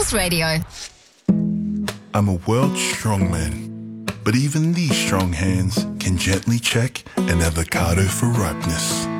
Pulse Radio. I'm a world strongman, but even these strong hands can gently check an avocado for ripeness.